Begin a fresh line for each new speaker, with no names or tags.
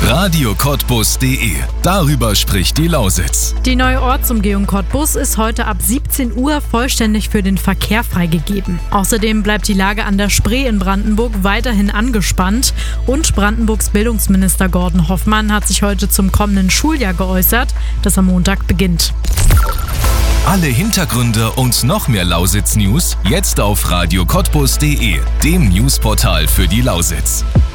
radiocottbus.de. Darüber spricht die Lausitz.
Die neue Ortsumgehung Cottbus ist heute ab 17 Uhr vollständig für den Verkehr freigegeben. Außerdem bleibt die Lage an der Spree in Brandenburg weiterhin angespannt und Brandenburgs Bildungsminister Gordon Hoffmann hat sich heute zum kommenden Schuljahr geäußert, das am Montag beginnt.
Alle Hintergründe und noch mehr Lausitz-News jetzt auf radiocottbus.de, dem Newsportal für die Lausitz.